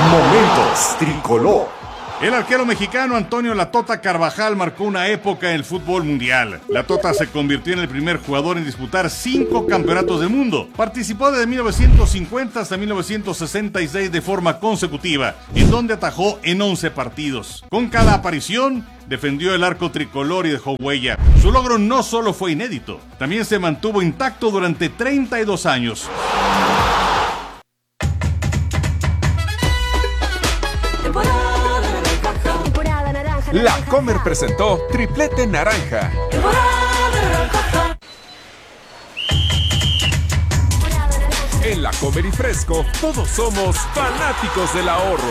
Momentos Tricolor. El arquero mexicano Antonio La Tota Carvajal marcó una época en el fútbol mundial. La Tota se convirtió en el primer jugador en disputar 5 campeonatos del mundo. Participó desde 1950 hasta 1966 de forma consecutiva, en donde atajó en 11 partidos. Con cada aparición, defendió el arco tricolor y dejó huella. Su logro no solo fue inédito, también se mantuvo intacto durante 32 años. La Comer presentó Triplete Naranja. En La Comer y Fresco, todos somos fanáticos del ahorro.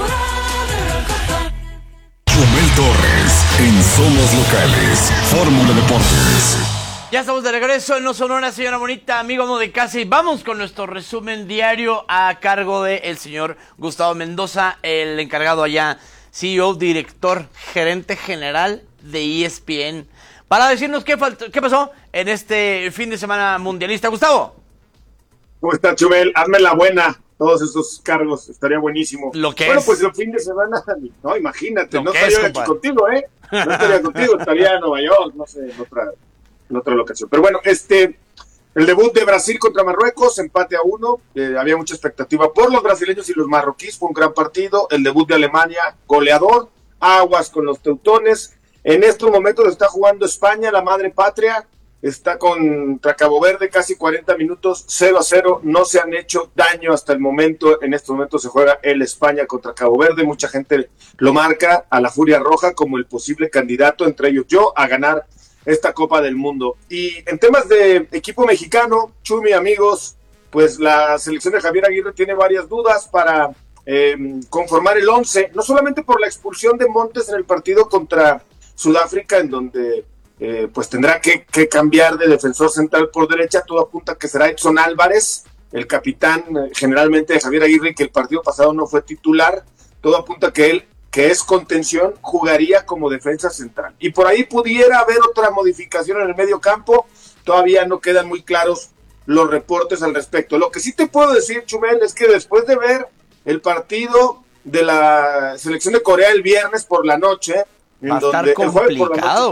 Chumel Torres, en Somos Locales, Fórmula Deportes. Ya estamos de regreso en No Sonora, señora bonita, amigo amo de casa, y vamos con nuestro resumen diario a cargo del señor Gustavo Mendoza, el encargado allá, CEO, director, gerente general de ESPN, para decirnos qué pasó en este fin de semana mundialista. Gustavo. ¿Cómo está, Chumel? Hazme la buena, todos esos cargos, estaría buenísimo. Lo que bueno, es. Pues el fin de semana, no, imagínate, Lo no que estaría es, aquí compadre. contigo, No estaría contigo, estaría en Nueva York, no sé, en otra locación. Pero bueno, el debut de Brasil contra Marruecos, empate a 1, había mucha expectativa por los brasileños y los marroquíes, fue un gran partido. El debut de Alemania, goleador, aguas con los teutones. En estos momentos está jugando España, la madre patria, está contra Cabo Verde, casi 40 minutos, 0-0, no se han hecho daño hasta el momento. En estos momentos se juega el España contra Cabo Verde, mucha gente lo marca a la Furia Roja como el posible candidato, entre ellos yo, a ganar esta Copa del Mundo. Y en temas de equipo mexicano, Chumi, amigos, pues la selección de Javier Aguirre tiene varias dudas para conformar el 11, no solamente por la expulsión de Montes en el partido contra Sudáfrica, en donde pues tendrá que cambiar de defensor central por derecha. Todo apunta que será Edson Álvarez, el capitán generalmente de Javier Aguirre, que el partido pasado no fue titular. Todo apunta que él, que es contención, jugaría como defensa central. Y por ahí pudiera haber otra modificación en el medio campo. Todavía no quedan muy claros los reportes al respecto. Lo que sí te puedo decir, Chumel, es que después de ver el partido de la selección de Corea el viernes por la noche, va a estar complicado,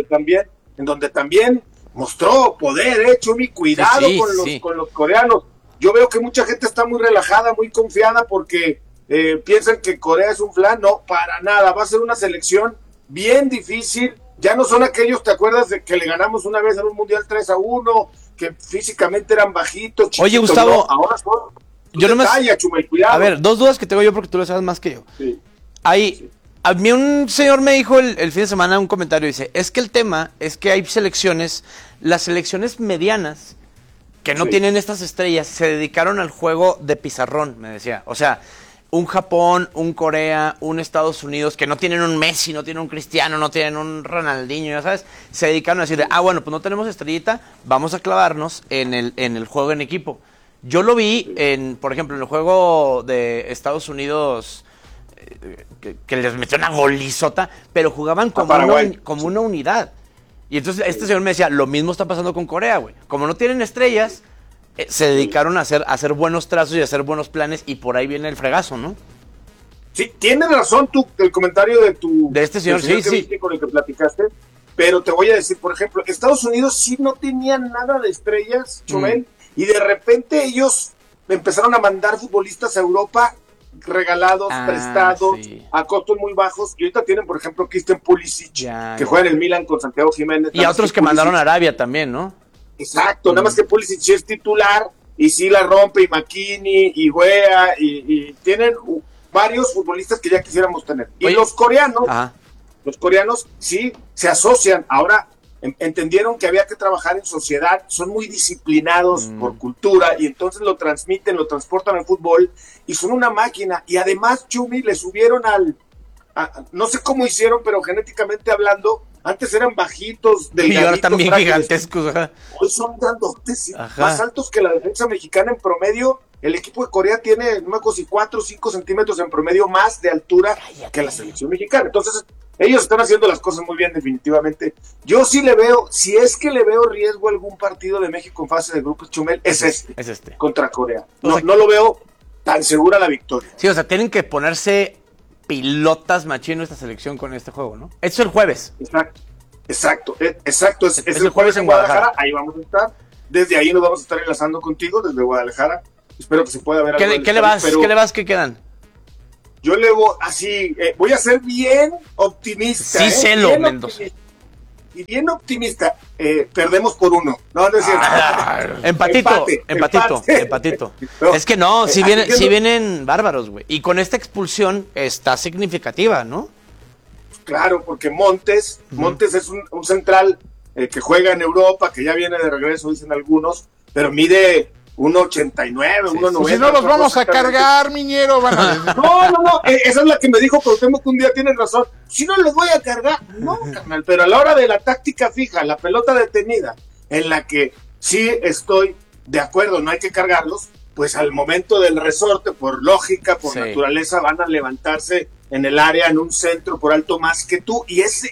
en donde también mostró poder, Chumi, cuidado con los coreanos. Yo veo que mucha gente está muy relajada, muy confiada, porque piensan que Corea es un flan. No, para nada, va a ser una selección bien difícil. Ya no son aquellos, ¿te acuerdas de que le ganamos una vez en un mundial 3-1, que físicamente eran bajitos, chiquitos? Oye, Gustavo, no, ahora son yo no me... Chumel, cuidado. A ver, dos dudas que tengo yo porque tú lo sabes más que yo. Sí. Sí. A mí un señor me dijo el fin de semana un comentario, dice, es que el tema es que hay selecciones, las selecciones medianas, que no tienen estas estrellas, se dedicaron al juego de pizarrón, me decía. O sea, un Japón, un Corea, un Estados Unidos, que no tienen un Messi, no tienen un Cristiano, no tienen un Ronaldinho, ya sabes, se dedicaron a decir, bueno, pues no tenemos estrellita, vamos a clavarnos en el juego en equipo. Yo lo vi, por ejemplo, en el juego de Estados Unidos, que les metió una golizota, pero jugaban como una unidad. Y entonces este señor me decía, lo mismo está pasando con Corea, güey. Como no tienen estrellas, se dedicaron a hacer buenos trazos y a hacer buenos planes, y por ahí viene el fregazo, ¿no? Sí, tienes razón el comentario de este señor, sí. Con el que platicaste, pero te voy a decir, por ejemplo, Estados Unidos sí no tenían nada de estrellas, Chumel, y de repente ellos empezaron a mandar futbolistas a Europa regalados, prestados, a costos muy bajos, y ahorita tienen, por ejemplo, Christian Pulisic, que juega en el Milan con Santiago Jiménez. Y a otros que mandaron a Arabia también, ¿no? Exacto, nada más que Pulisic es titular, y sí la rompe, y McKinney, y Wea, y tienen varios futbolistas que ya quisiéramos tener. Y los coreanos sí se asocian, ahora entendieron que había que trabajar en sociedad, son muy disciplinados por cultura, y entonces lo transmiten, lo transportan al fútbol, y son una máquina. Y además, Chumi, le subieron no sé cómo hicieron, pero genéticamente hablando, antes eran bajitos, delgaditos, y ahora también gigantescos. Hoy son grandotes, más altos que la defensa mexicana en promedio. El equipo de Corea tiene, no me acuerdo si 4 o 5 centímetros en promedio más de altura que la selección mexicana. Entonces, ellos están haciendo las cosas muy bien, definitivamente. Yo sí le veo, si es que le veo riesgo a algún partido de México en fase de grupos, Chumel, es este. Contra Corea. No lo veo tan segura la victoria. Sí, o sea, tienen que ponerse pilotas machino esta selección con este juego, ¿no? Esto es el jueves. Exacto. Es el jueves en Guadalajara. Ahí vamos a estar. Desde ahí nos vamos a estar enlazando contigo, desde Guadalajara. Espero que se pueda ver algo. ¿Qué le vas? ¿Qué quedan? Yo le voy así, voy a ser bien optimista. Sí, celo, Mendoza. Y bien optimista, perdemos por 1. No es cierto. Empatito. No, es que no, si vienen bárbaros, güey. Y con esta expulsión está significativa, ¿no? Claro, porque Montes es un central que juega en Europa, que ya viene de regreso, dicen algunos, pero mide 1.89, 1.90. Pues si no los vamos a cargar, Miñero, van a decir. No, esa es la que me dijo Cuauhtémoc que un día, tienes razón. Si no los voy a cargar, no, carnal, pero a la hora de la táctica fija, la pelota detenida, en la que sí estoy de acuerdo, no hay que cargarlos, pues al momento del resorte, por lógica, por naturaleza, van a levantarse en el área, en un centro por alto más que tú, y ese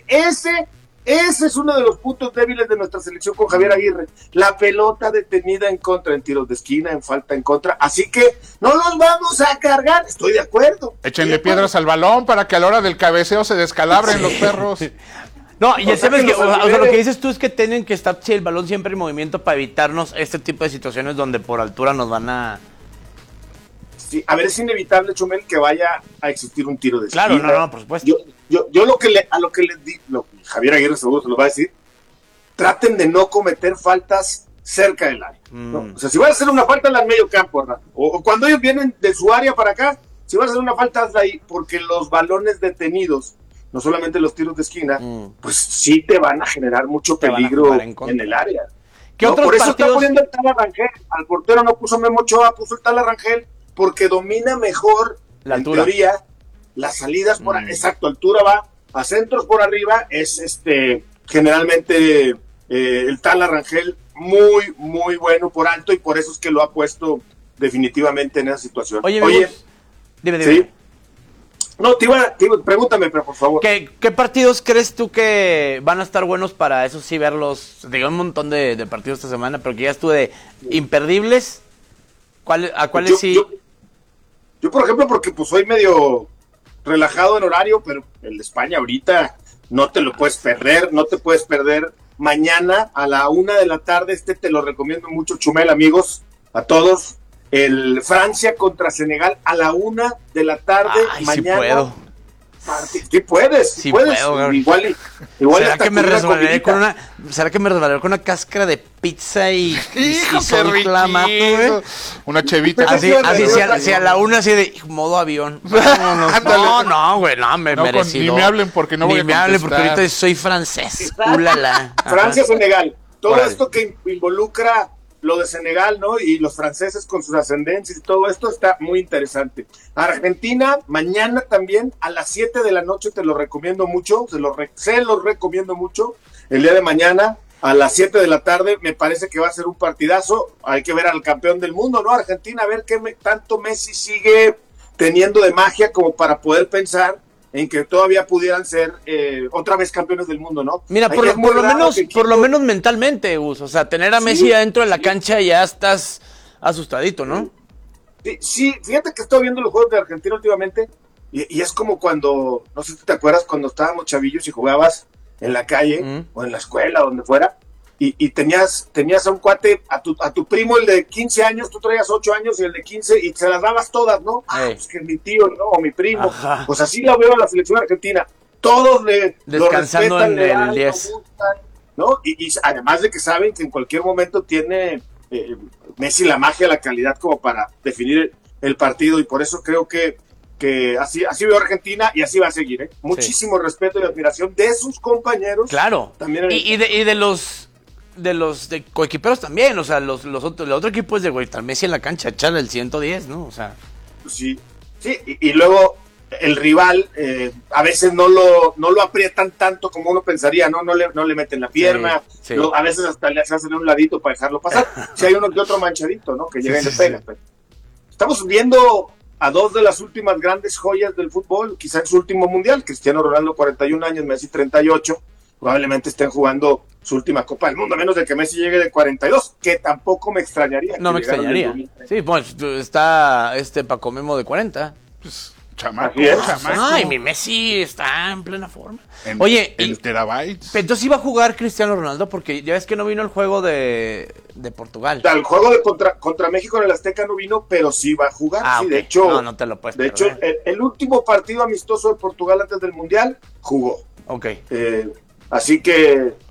es uno de los puntos débiles de nuestra selección con Javier Aguirre. La pelota detenida en contra, en tiros de esquina, en falta en contra. Así que no los vamos a cargar. Estoy de acuerdo. Échenle piedras al balón para que a la hora del cabeceo se descalabren los perros. No, y el tema es que, lo que dices tú es que tienen que estar el balón siempre en movimiento para evitarnos este tipo de situaciones donde por altura nos van a... Sí, a ver, es inevitable, Chumel, que vaya a existir un tiro de esquina. Claro, no, por supuesto. Yo a lo que les digo, Javier Aguirre seguro se lo va a decir, traten de no cometer faltas cerca del área. ¿No? O sea, si van a hacer una falta en el medio campo, ¿verdad? O cuando ellos vienen de su área para acá, si van a hacer una falta, hazla ahí, porque los balones detenidos, no solamente los tiros de esquina, pues sí te van a generar mucho peligro en el área. Por eso está poniendo el Tala Rangel. Al portero no puso Memo Ochoa, puso el Tala Rangel, porque domina mejor, en teoría, las salidas por exacto, altura va, a centros por arriba, es generalmente el Tala Rangel muy, muy bueno por alto, y por eso es que lo ha puesto definitivamente en esa situación. Oye, dime. ¿Sí? No, pregúntame, pero por favor. ¿Qué partidos crees tú que van a estar buenos para eso sí verlos? Digo, un montón de partidos esta semana, pero que ya estuve imperdibles. ¿A cuáles sí? Yo, por ejemplo, porque pues soy medio relajado en horario, pero el de España ahorita no te lo puedes perder, no te puedes perder. Mañana a la 1 de la tarde, te lo recomiendo mucho, Chumel, amigos, a todos. El Francia contra Senegal a la 1 de la tarde. Ay, mañana. Sí puedo. Sí puedes. Puedo, igual ¿Será que me resbalaré con una cáscara de pizza y soy clamato, güey? Una chevita. Así a la 1 así de modo avión. No, güey, no, merecido. Ni me hablen porque no voy a contestar. Ni me hablen porque ahorita soy francés. Ulala. Francia-Senegal. Todo esto que involucra lo de Senegal, ¿no? Y los franceses con sus ascendencias y todo esto está muy interesante. Argentina, mañana también a las 7 de la noche, te lo recomiendo mucho, se los recomiendo mucho. El día de mañana a las 7 de la tarde me parece que va a ser un partidazo. Hay que ver al campeón del mundo, ¿no? Argentina, a ver qué tanto Messi sigue teniendo de magia como para poder pensar en que todavía pudieran ser otra vez campeones del mundo, ¿no? Mira, por lo menos mentalmente, Gus, o sea, tener a Messi adentro de la cancha ya estás asustadito, ¿no? Sí, fíjate que estoy viendo los juegos de Argentina últimamente y es como cuando, no sé si te acuerdas, cuando estábamos chavillos y jugabas en la calle o en la escuela, donde fuera, y tenías a un cuate, a tu primo, el de 15 años, tú traías 8 años y el de 15, y se las dabas todas, ¿no? Pues que mi tío, ¿no? O mi primo. Ajá. Pues así la veo a la selección argentina. Todos descansando lo respetan, en el 10. ¿No? Y además de que saben que en cualquier momento tiene Messi la magia, la calidad como para definir el partido, y por eso creo que así veo a Argentina y así va a seguir, ¿eh? Muchísimo respeto y admiración de sus compañeros. Claro. También y de los coequiperos también, o sea, el otro equipo es de güey, tal Messi en la cancha, echarle el 110, ¿no? O sea. Sí, y luego el rival a veces no lo aprietan tanto como uno pensaría, ¿no? No le meten la pierna, sí. A veces hasta le hacen un ladito para dejarlo pasar. Si hay uno que otro manchadito, ¿no? Que llega y le pega. Sí. Estamos viendo a dos de las últimas grandes joyas del fútbol, quizá en su último mundial, Cristiano Ronaldo 41 años, Messi 38, probablemente estén jugando su última Copa del Mundo, a menos de que Messi llegue de 42, que tampoco me extrañaría. No me extrañaría. Sí, pues está Paco Memo de 40. Pues, chamaco, Así es. chamaco. Ay, mi Messi está en plena forma. En- Oye, en terabytes. entonces iba a jugar Cristiano Ronaldo porque ya ves que no vino el juego de Portugal. El juego de contra México en el Azteca no vino, pero sí va a jugar. Sí, ok. de hecho, No te lo puedes de perder. hecho el último partido amistoso de Portugal antes del Mundial jugó. Ok. Así que